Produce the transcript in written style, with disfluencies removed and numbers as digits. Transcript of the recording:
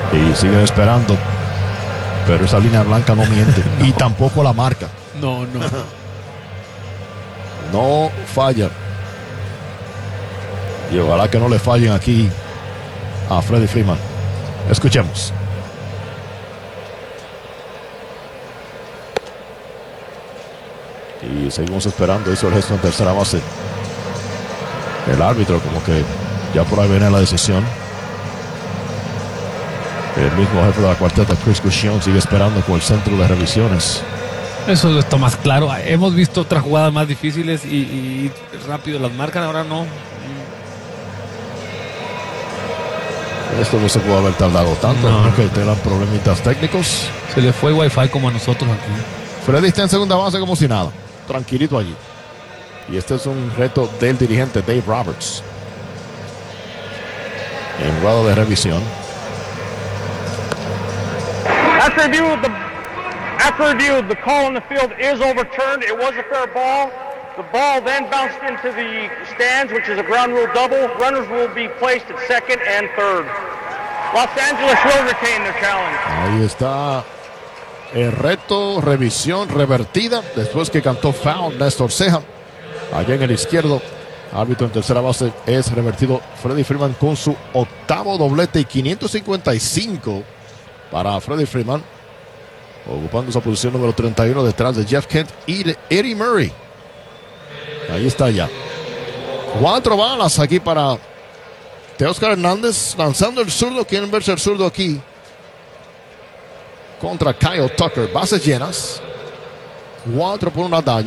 Y siguen esperando. Pero esa línea blanca no miente. Y tampoco la marca. No. No falla. Y ojalá que no le fallen aquí a Freddie Freeman. Escuchemos. Y seguimos esperando. Hizo el gesto en tercera base. El árbitro como que ya por ahí viene la decisión. El mismo jefe de la cuarteta, Chris Cushing, sigue esperando con el centro de revisiones. Eso está más claro. Hemos visto otras jugadas más difíciles y rápido las marcan, ahora no. Esto no se pudo haber tardado tanto, No. porque tengan problemitas técnicos. Se le fue Wi-Fi como a nosotros aquí. Freddy está en segunda base como si nada, tranquilito allí. Y este es un reto del dirigente Dave Roberts. En grado de revisión. After review, the call in the field is overturned. It was a fair ball. The ball then bounced into the stands, which is a ground rule double. Runners will be placed at second and third. Los Angeles will retain their challenge. Ahí está el reto, revisión revertida, después que cantó foul Néstor Ceja. Allá en el izquierdo, árbitro en tercera base, es revertido Freddie Freeman con su octavo doblete y 555 para Freddie Freeman, ocupando esa posición número 31 detrás de Jeff Kent y de Eddie Murray. Ahí está ya. 4 balas aquí para Teóscar Hernández, lanzando el zurdo. Quieren verse el zurdo aquí contra Kyle Tucker. Bases llenas. 4 por 1 daño.